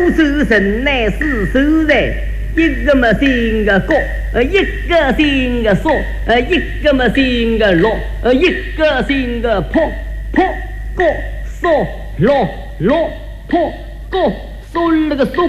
手人乃是手人，一个么新个歌，一个新个嗦，一个么新个落，一个新个破破歌嗦落落破歌嗦那个嗦